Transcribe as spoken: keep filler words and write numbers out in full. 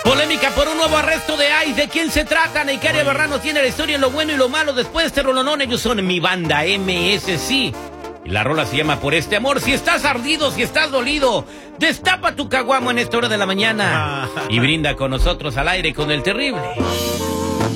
Polémica por un nuevo arresto de ICE. ¿De quién se trata? Neycaria Berrano tiene la historia en lo bueno y lo malo. Después de este rolonón, ellos son Mi Banda, M S C. Y la rola se llama Por Este Amor. Si estás ardido, si estás dolido, destapa tu caguamo en esta hora de la mañana y brinda con nosotros al aire con el terrible.